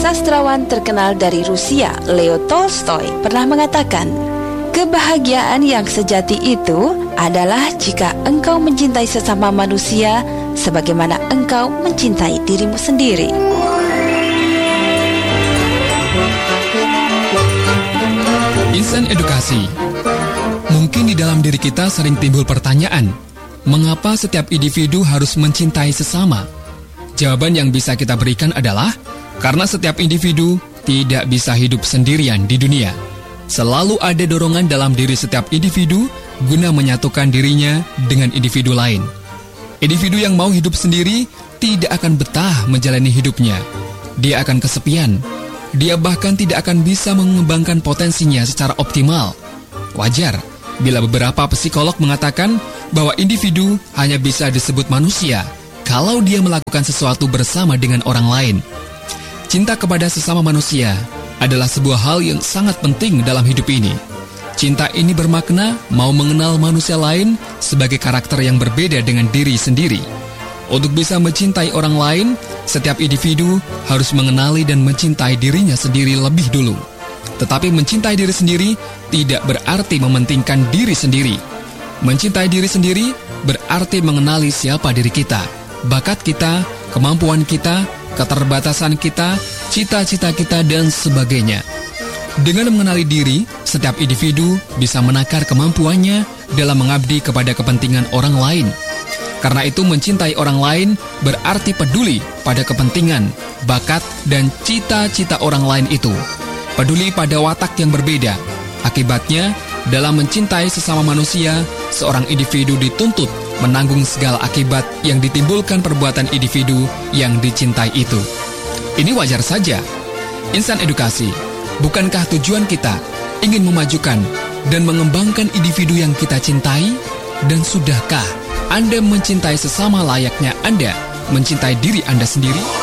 sastrawan terkenal dari Rusia, Leo Tolstoy, pernah mengatakan, kebahagiaan yang sejati itu adalah jika engkau mencintai sesama manusia sebagaimana engkau mencintai dirimu sendiri. Insan Edukasi. Mungkin di dalam diri kita sering timbul pertanyaan, mengapa setiap individu harus mencintai sesama? Jawaban yang bisa kita berikan adalah karena setiap individu tidak bisa hidup sendirian di dunia. Selalu ada dorongan dalam diri setiap individu guna menyatukan dirinya dengan individu lain. Individu yang mau hidup sendiri tidak akan betah menjalani hidupnya. Dia akan kesepian. Dia bahkan tidak akan bisa mengembangkan potensinya secara optimal. Wajar bila beberapa psikolog mengatakan bahwa individu hanya bisa disebut manusia kalau dia melakukan sesuatu bersama dengan orang lain. Cinta kepada sesama manusia adalah sebuah hal yang sangat penting dalam hidup ini. Cinta ini bermakna mau mengenal manusia lain sebagai karakter yang berbeda dengan diri sendiri. Untuk bisa mencintai orang lain, setiap individu harus mengenali dan mencintai dirinya sendiri lebih dulu. Tetapi mencintai diri sendiri tidak berarti mementingkan diri sendiri. Mencintai diri sendiri berarti mengenali siapa diri kita, bakat kita, kemampuan kita, keterbatasan kita, cita-cita kita, dan sebagainya. Dengan mengenali diri, setiap individu bisa menakar kemampuannya dalam mengabdi kepada kepentingan orang lain. Karena itu mencintai orang lain berarti peduli pada kepentingan, bakat, dan cita-cita orang lain itu. Peduli pada watak yang berbeda. Akibatnya, dalam mencintai sesama manusia, seorang individu dituntut menanggung segala akibat yang ditimbulkan perbuatan individu yang dicintai itu. Ini wajar saja. Insan Edukasi, bukankah tujuan kita ingin memajukan dan mengembangkan individu yang kita cintai? Dan sudahkah Anda mencintai sesama layaknya Anda mencintai diri Anda sendiri?